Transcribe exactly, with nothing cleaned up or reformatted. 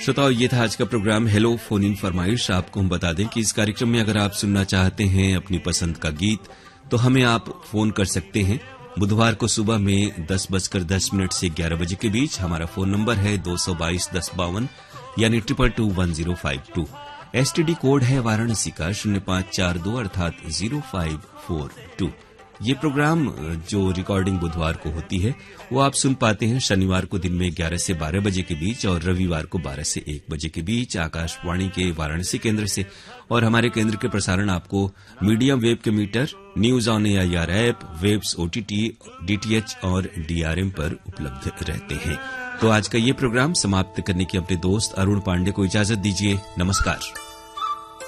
श्रोताओं, ये था आज का प्रोग्राम हेलो फोन इन फरमाइश। आपको हम बता दें कि इस कार्यक्रम में अगर आप सुनना चाहते हैं अपनी पसंद का गीत तो हमें आप फोन कर सकते हैं। बुधवार को सुबह में दस बजकर दस मिनट से ग्यारह बजे के बीच। हमारा फोन नंबर है दो सौ बाईस दस बावन यानी triple two one zero five to. STD code है वाराणसी का शून्य पांच चार दो अर्थात जीरो फाइव फोर टू। ये प्रोग्राम जो रिकॉर्डिंग बुधवार को होती है वो आप सुन पाते हैं शनिवार को दिन में ग्यारह से बारह बजे के बीच और रविवार को बारह से एक बजे के बीच आकाशवाणी के वाराणसी केंद्र से। और हमारे केंद्र के प्रसारण आपको मीडियम वेव के metre, news on AIR app, webs OTT, DTH और डीआरएम पर उपलब्ध रहते हैं। तो आज का ये प्रोग्राम समाप्त करने की अपने दोस्त अरुण पांडे को इजाजत दीजिए। नमस्कार।